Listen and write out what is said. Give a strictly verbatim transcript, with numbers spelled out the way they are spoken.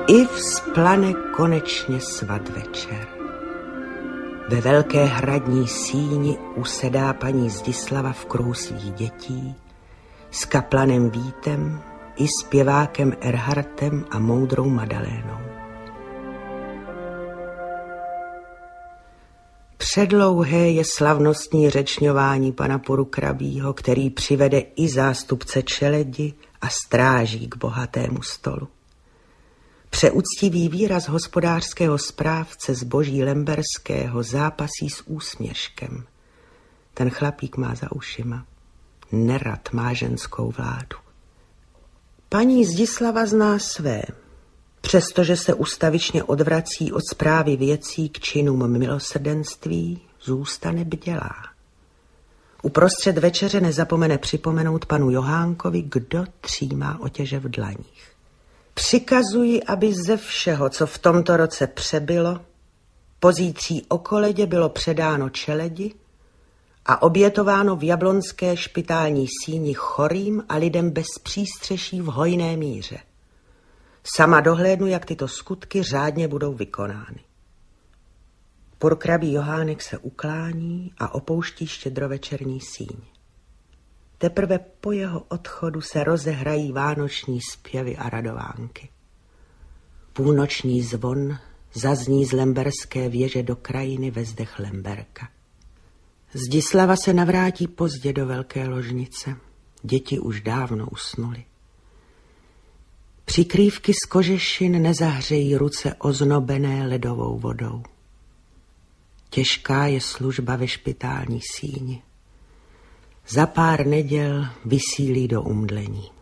I vzplane konečně svadvečer. Ve velké hradní síni usedá paní Zdislava v kruhu svých dětí s kaplanem Vítem i zpěvákem Erhardtem a moudrou Madalénou. Předlouhé je slavnostní řečňování pana Porukrabího, který přivede i zástupce čeledi a stráží k bohatému stolu. Přeúctivý výraz hospodářského správce zboží lemberského zápasí s úsměškem. Ten chlapík má za ušima. Nerad má ženskou vládu. Paní Zdislava zná své, přestože se ustavičně odvrací od správy věcí k činům milosrdenství, zůstane bdělá. Uprostřed večeře nezapomene připomenout panu Johánkovi, kdo třímá otěže v dlaních. Přikazuji, aby ze všeho, co v tomto roce přebylo, pozítří o koledě bylo předáno čeledi a obětováno v jablonské špitální síni chorým a lidem bez přístřeší v hojné míře. Sama dohlédnu, jak tyto skutky řádně budou vykonány. Porukrabí Johánek se uklání a opouští štědrovečerní síň. Teprve po jeho odchodu se rozehrají vánoční zpěvy a radovánky. Půlnoční zvon zazní z lemberské věže do krajiny ve zdech Lemberka. Zdislava se navrátí pozdě do velké ložnice. Děti už dávno usnuly. Přikrývky z kožešin nezahřejí ruce oznobené ledovou vodou. Těžká je služba ve špitální síni. Za pár neděl vysílí do umdlení.